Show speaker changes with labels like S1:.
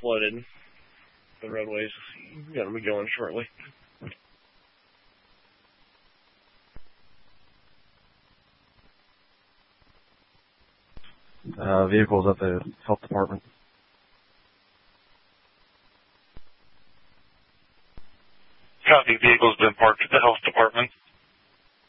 S1: flooded. The roadways going to be going shortly.
S2: Vehicles at the health department.
S3: Copy. Vehicles been parked at the health department.